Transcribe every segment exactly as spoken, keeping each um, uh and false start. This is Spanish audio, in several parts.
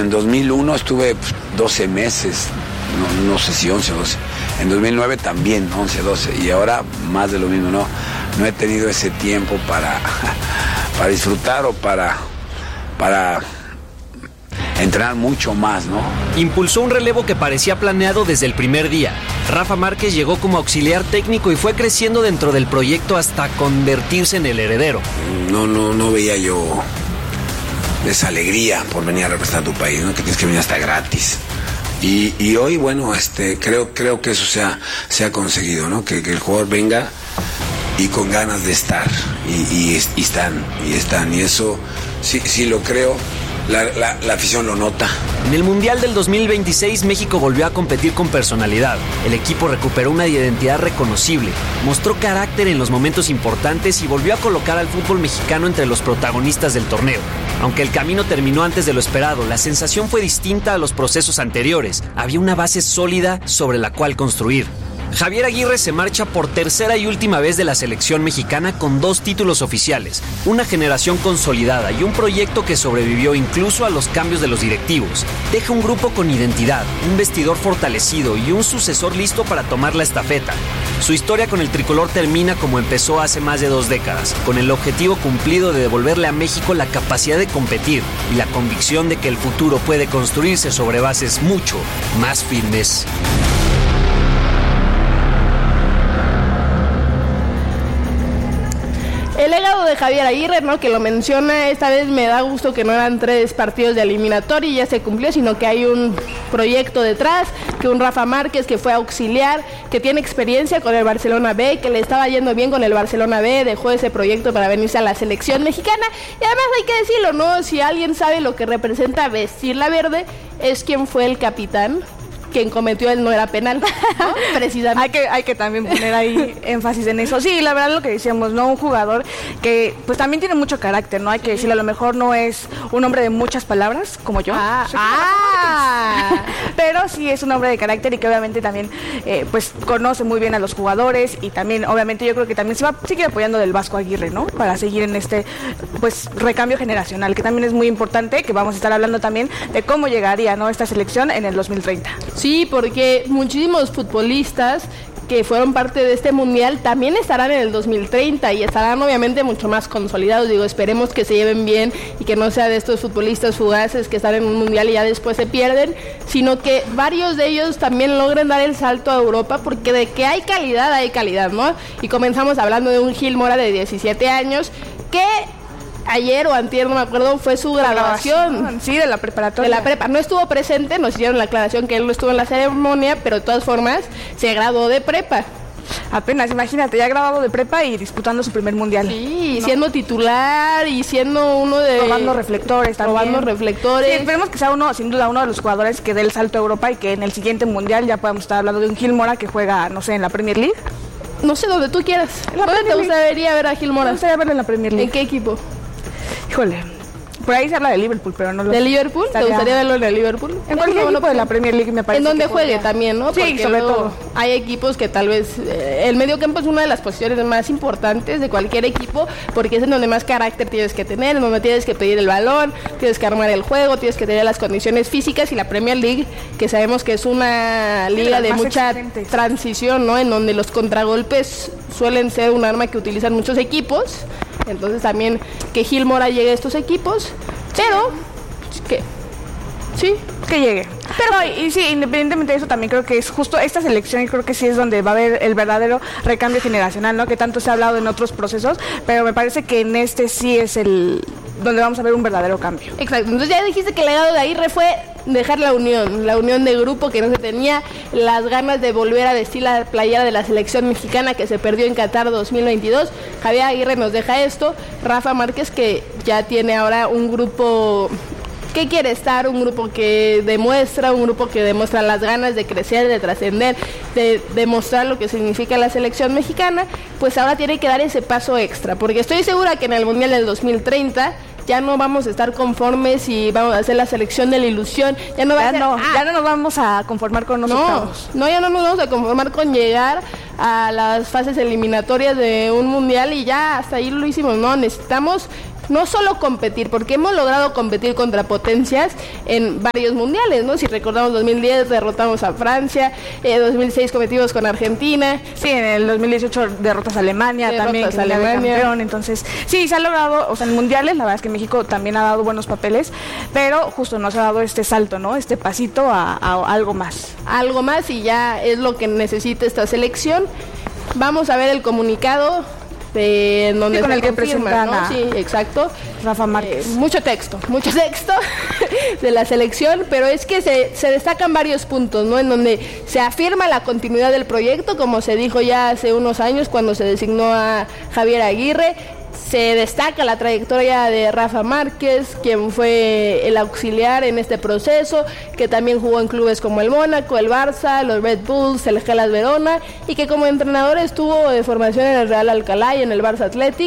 en dos mil uno estuve pues, doce meses, no, no sé si once o doce. En dos mil nueve también, once, doce. Y ahora más de lo mismo, no, no he tenido ese tiempo para, para disfrutar o para, para entrenar mucho más, ¿no? Impulsó un relevo que parecía planeado desde el primer día. Rafa Márquez llegó como auxiliar técnico y fue creciendo dentro del proyecto hasta convertirse en el heredero. No, no, no veía yo esa alegría por venir a representar a tu país, ¿no? Que tienes que venir hasta gratis. Y, y hoy, bueno, este, creo, creo que eso se ha, se ha conseguido, ¿no? Que, que el jugador venga y con ganas de estar. Y, y, y están, y están. Y eso sí, sí lo creo. La, la, la afición lo nota. En el Mundial del dos mil veintiséis, México volvió a competir con personalidad. El equipo recuperó una identidad reconocible, mostró carácter en los momentos importantes y volvió a colocar al fútbol mexicano entre los protagonistas del torneo. Aunque el camino terminó antes de lo esperado, la sensación fue distinta a los procesos anteriores. Había una base sólida sobre la cual construir. Javier Aguirre se marcha por tercera y última vez de la selección mexicana con dos títulos oficiales, una generación consolidada y un proyecto que sobrevivió incluso a los cambios de los directivos. Deja un grupo con identidad, un vestidor fortalecido y un sucesor listo para tomar la estafeta. Su historia con el tricolor termina como empezó hace más de dos décadas, con el objetivo cumplido de devolverle a México la capacidad de competir y la convicción de que el futuro puede construirse sobre bases mucho más firmes. El legado de Javier Aguirre, ¿no? Que lo menciona, esta vez me da gusto que no eran tres partidos de eliminatoria y ya se cumplió, sino que hay un proyecto detrás, que un Rafa Márquez que fue auxiliar, que tiene experiencia con el Barcelona B, que le estaba yendo bien con el Barcelona B, dejó ese proyecto para venirse a la selección mexicana. Y además hay que decirlo, ¿no? Si alguien sabe lo que representa vestir la verde, es quien fue el capitán, quien cometió el no era penal, ¿no? Precisamente. hay que hay que también poner ahí énfasis en eso. Sí, la verdad lo que decíamos, ¿no? Un jugador que pues también tiene mucho carácter, ¿no? Hay que decirlo, a lo mejor no es un hombre de muchas palabras, como yo. Ah, ah. Pero sí es un hombre de carácter y que obviamente también eh, pues conoce muy bien a los jugadores y también obviamente yo creo que también se va a seguir apoyando del Vasco Aguirre, ¿no? Para seguir en este pues recambio generacional, que también es muy importante, que vamos a estar hablando también de cómo llegaría, ¿no? Esta selección en el dos mil treinta. Sí, porque muchísimos futbolistas que fueron parte de este mundial también estarán en el dos mil treinta y estarán obviamente mucho más consolidados. Digo, esperemos que se lleven bien y que no sea de estos futbolistas fugaces que están en un mundial y ya después se pierden, sino que varios de ellos también logren dar el salto a Europa, porque de que hay calidad, hay calidad, ¿no? Y comenzamos hablando de un Gil Mora de diecisiete años que ayer o antier, no me acuerdo, fue su graduación. Sí, de la preparatoria. De la prepa. No estuvo presente, nos hicieron la aclaración que él no estuvo en la ceremonia, pero de todas formas se graduó de prepa. Apenas, imagínate, ya graduado de prepa y disputando su primer mundial. Sí, ¿no? Siendo titular y siendo uno de... Robando reflectores también. Robando reflectores. Sí, esperemos que sea uno, sin duda, uno de los jugadores que dé el salto a Europa y que en el siguiente mundial ya podamos estar hablando de un Gil Mora que juega, no sé, en la Premier League. No sé, donde tú quieras. ¿Dónde te gustaría ver a Gil Mora? Me gustaría verlo en la Premier League. ¿En qué equipo? Híjole, por ahí se habla de Liverpool, pero no lo ¿De Liverpool? ¿Te gustaría verlo en el Liverpool? En cualquier equipo de la Premier League me parece. En donde que juegue podría. también, ¿no? Sí, porque sobre todo. Hay equipos que tal vez... Eh, el medio campo es una de las posiciones más importantes de cualquier equipo, porque es en donde más carácter tienes que tener, en donde tienes que pedir el balón, tienes que armar el juego, tienes que tener las condiciones físicas, y la Premier League, que sabemos que es una liga de mucha excelentes. transición, ¿no? En donde los contragolpes suelen ser un arma que utilizan muchos equipos. Entonces también que Gil Mora llegue a estos equipos, pero que sí, que llegue. Pero y, y sí, independientemente de eso, también creo que es justo esta selección, y creo que sí es donde va a haber el verdadero recambio generacional, ¿no? Que tanto se ha hablado en otros procesos, pero me parece que en este sí es el donde vamos a ver un verdadero cambio. Exacto. Entonces ya dijiste que el legado de Aguirre fue dejar la unión, la unión de grupo que no se tenía, las ganas de volver a vestir la playera de la selección mexicana que se perdió en Qatar dos mil veintidós. Javier Aguirre nos deja esto, Rafa Márquez que ya tiene ahora un grupo que quiere estar, un grupo que demuestra, un grupo que demuestra las ganas de crecer, de trascender, de demostrar lo que significa la selección mexicana, pues ahora tiene que dar ese paso extra, porque estoy segura que en el Mundial del dos mil treinta ya no vamos a estar conformes y vamos a hacer la selección de la ilusión, ya no va ya a ser, no, ah, ya no nos vamos a conformar con nosotros. No, no, ya no nos vamos a conformar con llegar a las fases eliminatorias de un mundial y ya hasta ahí lo hicimos, no, necesitamos no solo competir, porque hemos logrado competir contra potencias en varios mundiales, ¿no? Si recordamos dos mil diez derrotamos a Francia, eh, dos mil seis competimos con Argentina. Sí, en el dos mil dieciocho derrotas a Alemania, derrotas también, que Alemania. Campeón, entonces, sí, se ha logrado, o sea, en mundiales, la verdad es que México también ha dado buenos papeles, pero justo nos ha dado este salto, ¿no? Este pasito a, a algo más. Algo más y ya es lo que necesita esta selección. Vamos a ver el comunicado de donde sí, con se el que confirma, presentan ¿no? a Sí, exacto. Rafa Márquez. Eh, mucho texto, mucho texto de la selección, pero es que se, se destacan varios puntos, ¿no? En donde se afirma la continuidad del proyecto, como se dijo ya hace unos años cuando se designó a Javier Aguirre. Se destaca la trayectoria de Rafa Márquez, quien fue el auxiliar en este proceso, que también jugó en clubes como el Mónaco, el Barça, los Red Bulls, el Hellas Verona, y que como entrenador estuvo de formación en el Real Alcalá y en el Barça Athletic.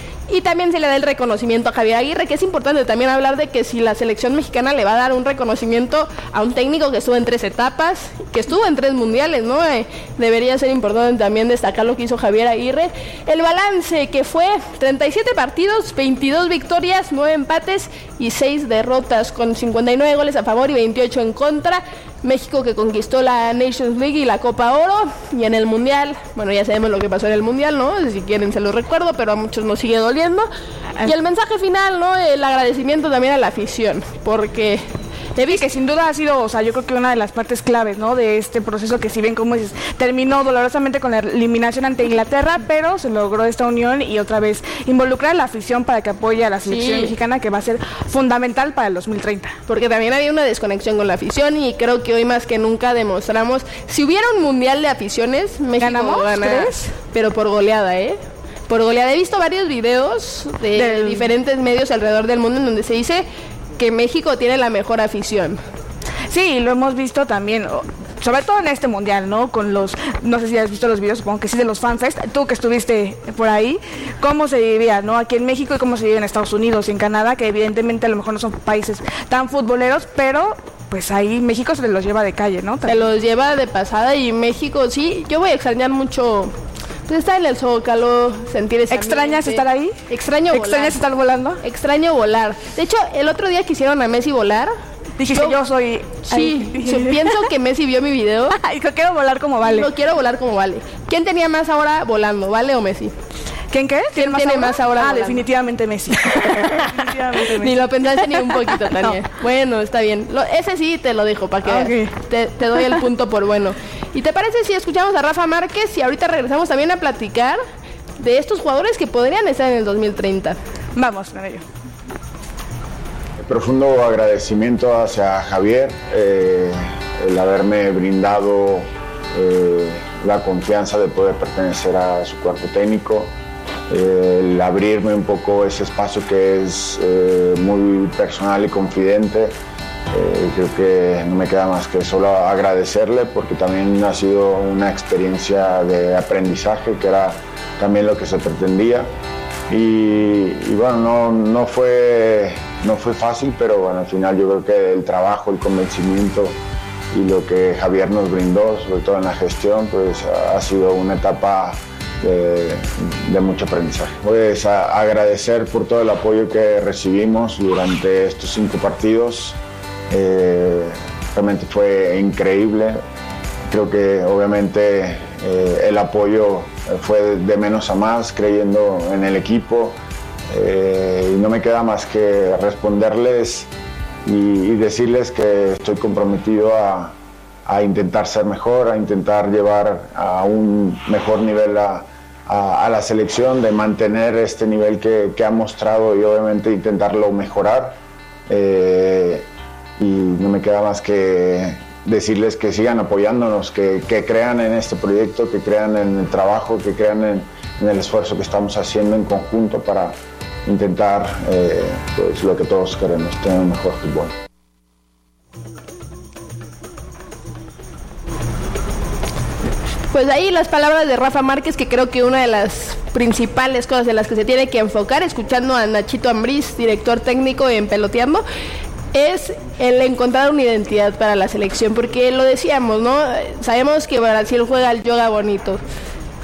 Y también se le da el reconocimiento a Javier Aguirre, que es importante también hablar de que si la selección mexicana le va a dar un reconocimiento a un técnico que estuvo en tres etapas, que estuvo en tres mundiales, ¿no? Eh, debería ser importante también destacar lo que hizo Javier Aguirre. El balance que fue treinta y siete partidos, veintidós victorias, nueve empates y seis derrotas, con cincuenta y nueve goles a favor y veintiocho en contra. México que conquistó la Nations League y la Copa Oro, y en el Mundial, bueno, ya sabemos lo que pasó en el Mundial, ¿no? Si quieren se lo recuerdo, pero a muchos nos sigue doliendo. Y el mensaje final, ¿no? El agradecimiento también a la afición, porque te vi que sin duda ha sido, o sea, yo creo que una de las partes claves, ¿no? De este proceso que, si bien, como dices, terminó dolorosamente con la eliminación ante Inglaterra, pero se logró esta unión y otra vez involucrar a la afición para que apoye a la selección sí. mexicana, que va a ser fundamental para el dos mil treinta. Porque también había una desconexión con la afición y creo que hoy más que nunca demostramos, si hubiera un mundial de aficiones, México ¿ganamos, gana, crees? Pero por goleada, ¿eh? Por goleada. He visto varios videos de Del... diferentes medios alrededor del mundo en donde se dice que México tiene la mejor afición. Sí, lo hemos visto también, sobre todo en este mundial, ¿no? Con los, no sé si has visto los videos, supongo que sí, de los fanfest, tú que estuviste por ahí, cómo se vivía, ¿no? Aquí en México y cómo se vive en Estados Unidos y en Canadá, que evidentemente a lo mejor no son países tan futboleros, pero pues ahí México se los lleva de calle, ¿no? Se los lleva de pasada y México, sí, yo voy a extrañar mucho. Pues estar en el Zócalo, sentir ese ¿Extrañas ambiente. estar ahí? Extraño volar. ¿Extrañas estar volando? Extraño volar. De hecho, el otro día que hicieron a Messi volar, dijiste, yo, yo soy... Sí, yo pienso que Messi vio mi video. Ay, yo quiero volar como Vale. Yo quiero volar como Vale. ¿Quién tenía más ahora volando, Vale o Messi? ¿Quién qué? ¿Quién más tiene ahora? más ahora? Ah, volando? Definitivamente Messi. definitivamente Messi. Ni lo pensaste ni un poquito, Tania. No. Bueno, está bien. Lo, ese sí te lo dejo, para que okay. te, te doy el punto por bueno. ¿Y te parece si escuchamos a Rafa Márquez y ahorita regresamos también a platicar de estos jugadores que podrían estar en el dos mil treinta? Vamos con ello. Profundo agradecimiento hacia Javier, eh, el haberme brindado eh, la confianza de poder pertenecer a su cuerpo técnico, eh, el abrirme un poco ese espacio que es eh, muy personal y confidente. Eh, creo que no me queda más que solo agradecerle, porque también ha sido una experiencia de aprendizaje, que era también lo que se pretendía. Y, y bueno, no, no, fue, no fue fácil, pero bueno, al final yo creo que el trabajo, el convencimiento y lo que Javier nos brindó, sobre todo en la gestión, pues ha sido una etapa de, de mucho aprendizaje. Pues a, agradecer por todo el apoyo que recibimos durante estos cinco partidos. Eh, realmente fue increíble. Creo que obviamente eh, el apoyo fue de menos a más, creyendo en el equipo, eh, y no me queda más que responderles y, y decirles que estoy comprometido a, a intentar ser mejor, a intentar llevar a un mejor nivel a, a, a la selección, de mantener este nivel que, que ha mostrado y obviamente intentarlo mejorar. Eh, y no me queda más que decirles que sigan apoyándonos, que, que crean en este proyecto, que crean en el trabajo, que crean en, en el esfuerzo que estamos haciendo en conjunto para intentar eh, pues, lo que todos queremos, tener un mejor fútbol. Pues ahí las palabras de Rafa Márquez, que creo que una de las principales cosas en las que se tiene que enfocar, escuchando a Nachito Ambriz, director técnico en Peloteando, es el encontrar una identidad para la selección, porque lo decíamos, ¿no? Sabemos que Brasil juega al yoga bonito,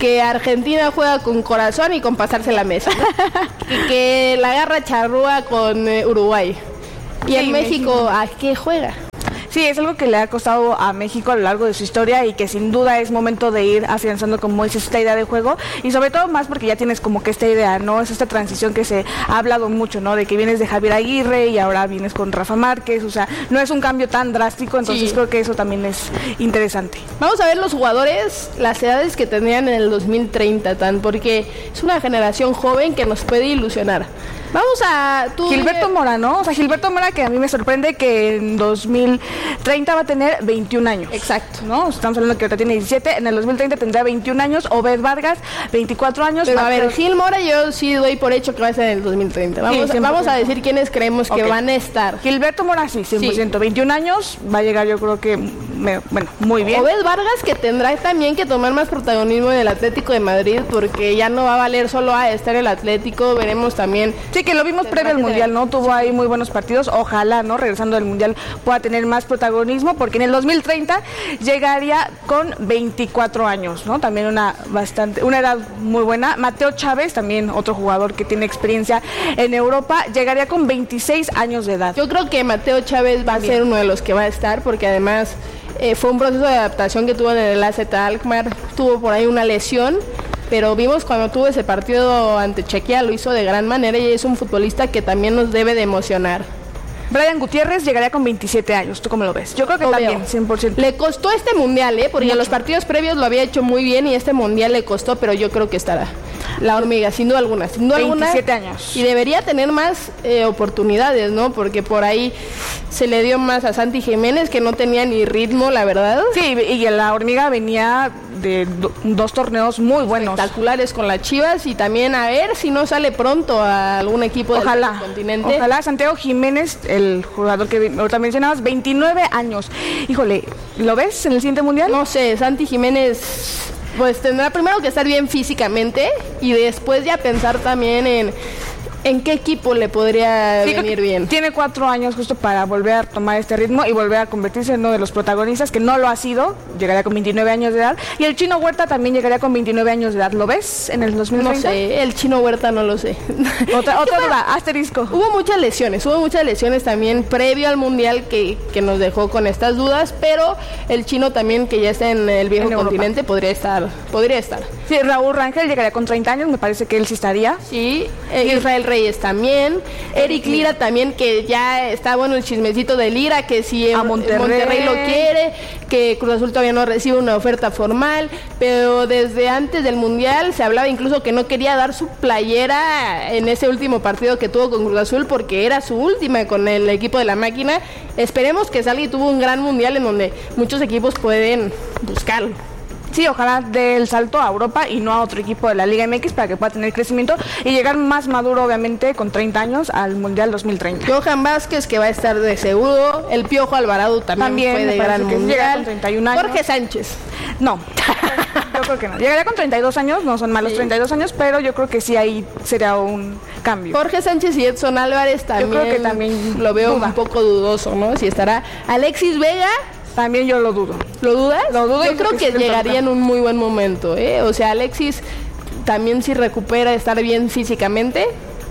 que Argentina juega con corazón y con pasarse la mesa, ¿no? Y que la agarra charrúa con eh, Uruguay. Y sí, en México, México, ¿a qué juega? Sí, es algo que le ha costado a México a lo largo de su historia y que sin duda es momento de ir afianzando, como dices, esta idea de juego, y sobre todo más porque ya tienes como que esta idea, ¿no? Es esta transición que se ha hablado mucho, ¿no? De que vienes de Javier Aguirre y ahora vienes con Rafa Márquez, o sea, no es un cambio tan drástico, entonces sí, creo que eso también es interesante. Vamos a ver los jugadores, las edades que tendrían en el dos mil treinta, tan, porque es una generación joven que nos puede ilusionar. Vamos a... Tú Gilberto dime... Mora, ¿no? O sea, Gilberto Mora, que a mí me sorprende que en dos mil treinta va a tener veintiún años. Exacto. ¿No? Estamos hablando que ahorita tiene diecisiete, en el dos mil treinta tendrá veintiún años. Obed Vargas, veinticuatro años. Pero a ver, Gil Mora yo sí doy por hecho que va a ser en el dos mil treinta. Vamos, sí, vamos a decir quiénes creemos que okay. van a estar. Gilberto Mora, sí, cien por ciento. Sí. veintiún años, va a llegar yo creo que, me, bueno, muy bien. Obed Vargas, que tendrá también que tomar más protagonismo en el Atlético de Madrid, porque ya no va a valer solo a estar el Atlético, veremos también... Sí, que lo vimos previo al Mundial, ¿no? Tuvo ahí muy buenos partidos, ojalá, ¿no? Regresando del Mundial pueda tener más protagonismo, porque en el dos mil treinta llegaría con veinticuatro años, ¿no? También una bastante, una edad muy buena. Mateo Chávez, también otro jugador que tiene experiencia en Europa, llegaría con veintiséis años de edad. Yo creo que Mateo Chávez va también a ser uno de los que va a estar, porque además eh, fue un proceso de adaptación que tuvo en el A Z Alkmaar, tuvo por ahí una lesión, pero vimos cuando tuvo ese partido ante Chequia, lo hizo de gran manera y es un futbolista que también nos debe de emocionar. Brian Gutiérrez llegaría con veintisiete años, ¿tú cómo lo ves? Yo creo que Obvio. también, cien por ciento. Le costó este mundial, ¿eh? Porque en los partidos previos lo había hecho muy bien y este mundial le costó, pero yo creo que estará. La hormiga, sin duda alguna, sin duda veintisiete alguna, años. Y debería tener más eh, oportunidades, ¿no? Porque por ahí se le dio más a Santi Jiménez, que no tenía ni ritmo, la verdad. Sí, y la hormiga venía de do, dos torneos muy buenos. Espectaculares con las Chivas, y también a ver si no sale pronto a algún equipo ojalá, del continente. Ojalá. Santiago Jiménez, el jugador que ahorita mencionabas, veintinueve años. Híjole, ¿lo ves en el siguiente mundial? No sé, Santi Jiménez... Pues tendrá primero que estar bien físicamente y después ya pensar también en en qué equipo le podría sí, venir bien. Tiene cuatro años justo para volver a tomar este ritmo y volver a convertirse en uno de los protagonistas, que no lo ha sido, llegaría con veintinueve años de edad. Y el Chino Huerta también llegaría con veintinueve años de edad. ¿Lo ves en el dos mil treinta? No sé, el Chino Huerta no lo sé. Otra, otra duda, asterisco. Hubo muchas lesiones, hubo muchas lesiones también previo al Mundial que, que nos dejó con estas dudas, pero el Chino también, que ya está en el viejo en continente, Europa. podría estar, podría estar. Sí, Raúl Rangel llegaría con treinta años, me parece que él sí estaría. Sí, eh, Israel Reyes también, Eric Lira también, que ya está bueno el chismecito de Lira, que si a Monterrey. Monterrey lo quiere, que Cruz Azul todavía no recibe una oferta formal, pero desde antes del Mundial se hablaba incluso que no quería dar su playera en ese último partido que tuvo con Cruz Azul, porque era su última con el equipo de la máquina. Esperemos que salga y tuvo un gran Mundial en donde muchos equipos pueden buscarlo. Sí, ojalá dé el salto a Europa y no a otro equipo de la Liga M X para que pueda tener crecimiento y llegar más maduro, obviamente, con treinta años al Mundial dos mil treinta. Johan Vázquez, que va a estar de seguro. El Piojo Alvarado también, también fue de gran Mundial. Con treinta y un años. Jorge Sánchez. No, yo creo que no. Llegaría con treinta y dos años, no son malos sí. treinta y dos años, pero yo creo que sí ahí sería un cambio. Jorge Sánchez y Edson Álvarez también. Yo creo que también lo veo duda. un poco dudoso, ¿no? Si estará Alexis Vega. También yo lo dudo. ¿Lo dudas? Lo dudo. Yo creo que llegaría en un muy buen momento, ¿eh? O sea, Alexis también si recupera estar bien físicamente.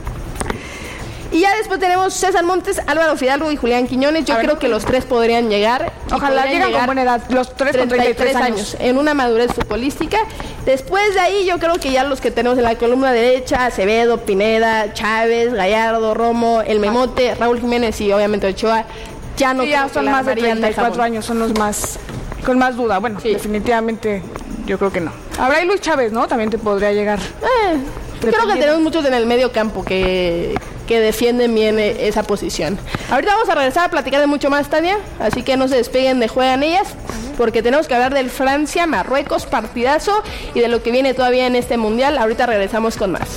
Y ya después tenemos César Montes, Álvaro Fidalgo y Julián Quiñones. Yo creo que los tres podrían llegar. Ojalá lleguen con buena edad. Los tres con treinta y tres años. En una madurez futbolística. Después de ahí yo creo que ya los que tenemos en la columna derecha, Acevedo, Pineda, Chávez, Gallardo, Romo, El Memote, Raúl Jiménez y obviamente Ochoa. Ya no sí, ya son más de treinta y cuatro años, son los más con más duda. Bueno, sí. definitivamente yo creo que no. Habrá ahí Luis Chávez, ¿no? También te podría llegar. Eh, creo que tenemos muchos en el medio campo que, que defienden bien esa posición. Ahorita vamos a regresar a platicar de mucho más, Tania, así que no se despeguen de Juegan Ellas, porque tenemos que hablar del Francia-Marruecos, partidazo, y de lo que viene todavía en este Mundial. Ahorita regresamos con más.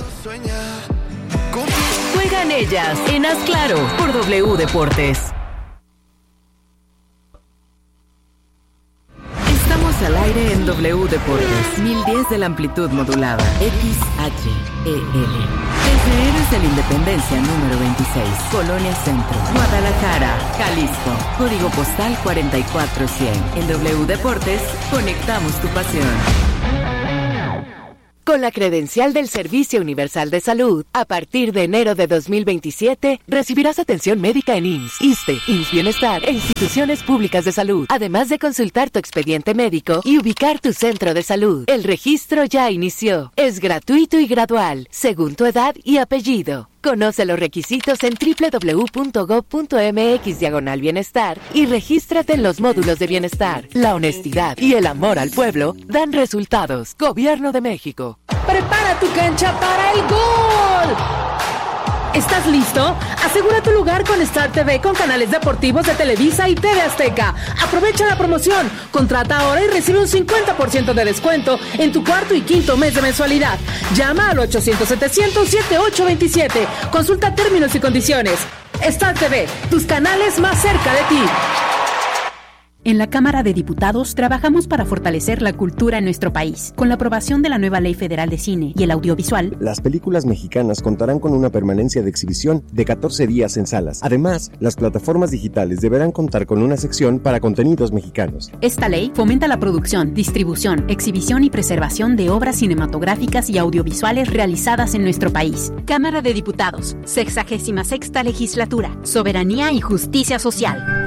Juegan Ellas en Haz Claro por W Deportes. Estamos al aire en W Deportes, mil diez de la amplitud modulada, X H E L. Desde Héroes de la Independencia número veintiséis, Colonia Centro, Guadalajara, Jalisco. Código postal cuarenta y cuatro cien. En W Deportes, conectamos tu pasión. Con la credencial del Servicio Universal de Salud, a partir de enero de dos mil veintisiete, recibirás atención médica en I M S S, ISSSTE, I M S S Bienestar e instituciones públicas de salud, además de consultar tu expediente médico y ubicar tu centro de salud. El registro ya inició. Es gratuito y gradual, según tu edad y apellido. Conoce los requisitos en doble u doble u doble u punto gob punto eme equis diagonal bienestar y regístrate en los módulos de bienestar. La honestidad y el amor al pueblo dan resultados. Gobierno de México. Prepara tu cancha para el gol. ¿Estás listo? Asegura tu lugar con Star T V con canales deportivos de Televisa y T V Azteca. Aprovecha la promoción. Contrata ahora y recibe un cincuenta por ciento de descuento en tu cuarto y quinto mes de mensualidad. Llama al ochocientos setecientos setenta y ocho veintisiete. Consulta términos y condiciones. Star T V, tus canales más cerca de ti. En la Cámara de Diputados trabajamos para fortalecer la cultura en nuestro país. Con la aprobación de la nueva Ley Federal de Cine y el Audiovisual, las películas mexicanas contarán con una permanencia de exhibición de catorce días en salas. Además, las plataformas digitales deberán contar con una sección para contenidos mexicanos. Esta ley fomenta la producción, distribución, exhibición y preservación de obras cinematográficas y audiovisuales realizadas en nuestro país. Cámara de Diputados, sexagésima sexta Legislatura, Soberanía y Justicia Social.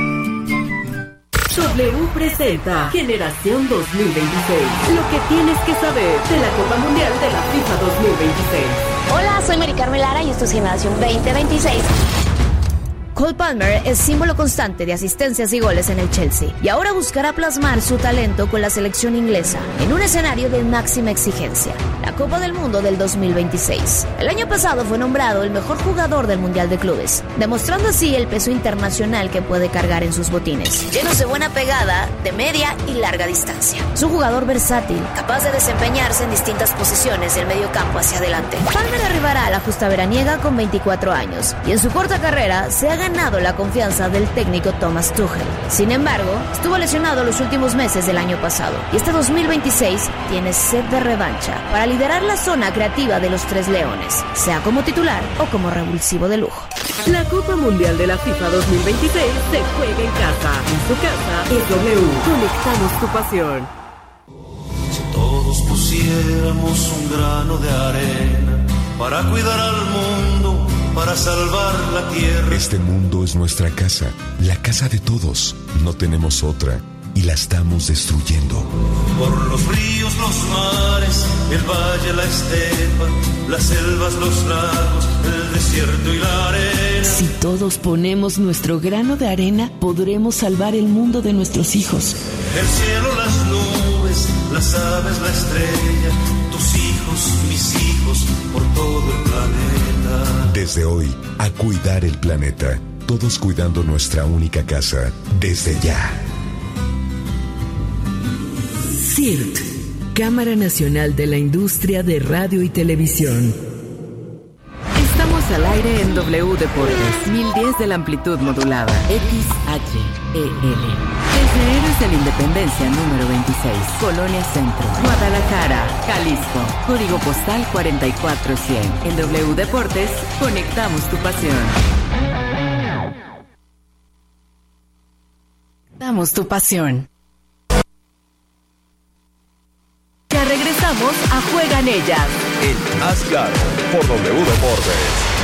W presenta Generación dos mil veintiséis. Lo que tienes que saber de la Copa Mundial de la FIFA dos mil veintiséis. Hola, soy Mari Carmen Lara y esto es Generación veinte veintiséis. Cole Palmer es símbolo constante de asistencias y goles en el Chelsea y ahora buscará plasmar su talento con la selección inglesa en un escenario de máxima exigencia, la Copa del Mundo del dos mil veintiséis. El año pasado fue nombrado el mejor jugador del Mundial de Clubes, demostrando así el peso internacional que puede cargar en sus botines, llenos de buena pegada, de media y larga distancia. Es un jugador versátil, capaz de desempeñarse en distintas posiciones del medio campo hacia adelante. Palmer arribará a la justa veraniega con veinticuatro años y en su corta carrera se ha ganado la confianza del técnico Thomas Tuchel. Sin embargo, estuvo lesionado los últimos meses del año pasado y este dos mil veintiséis tiene sed de revancha para liderar la zona creativa de los Tres Leones, sea como titular o como revulsivo de lujo. La Copa Mundial de la FIFA dos mil veintiséis se juega en casa. En tu casa es W. Conectamos tu pasión. Si todos pusiéramos un grano de arena para cuidar al mundo, para salvar la tierra. Este mundo es nuestra casa, la casa de todos. No tenemos otra y la estamos destruyendo. Por los ríos, los mares, el valle, la estepa, las selvas, los lagos, el desierto y la arena. Si todos ponemos nuestro grano de arena, podremos salvar el mundo de nuestros hijos. El cielo, las nubes, las aves, la estrella, tus hijos, mis hijos, por todo el planeta. Desde hoy, a cuidar el planeta. Todos cuidando nuestra única casa. Desde ya. C I R T, Cámara Nacional de la Industria de Radio y Televisión. Estamos al aire en W Deportes, mil diez de la amplitud modulada, X H E L. Desde Héroes de la Independencia número veintiséis, Colonia Centro, Guadalajara, Jalisco, código postal cuarenta y cuatro cien. En W Deportes, conectamos tu pasión. Damos tu pasión. Ya regresamos a Juegan Ellas. En Haz Claro, por W Deportes.